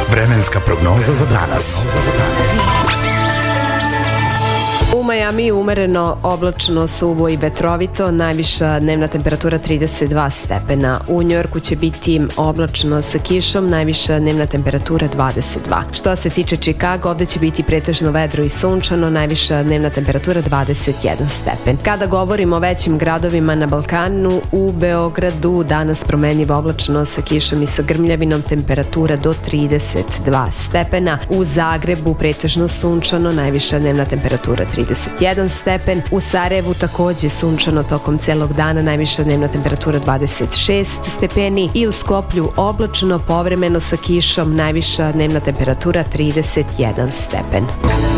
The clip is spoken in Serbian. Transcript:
Vremenska prognoza za danas. U Majamiju umereno, oblačno, suvo i vetrovito, najviša dnevna temperatura 32 stepena. U Njujorku će biti oblačno sa kišom, najviša dnevna temperatura 22. Što se tiče Čikaga, ovde će biti pretežno vedro i sunčano, najviša dnevna temperatura 21 stepen. Kada govorimo o većim gradovima na Balkanu, u Beogradu danas promenljivo oblačno sa kišom i sa grmljavinom, temperatura do 32 stepena. U Zagrebu pretežno sunčano, najviša dnevna temperatura 31 stepen. U Sarajevu takođe sunčano tokom celog dana, najviša dnevna temperatura 26 stepeni i u Skoplju oblačno, povremeno sa kišom, najviša dnevna temperatura 31 stepen.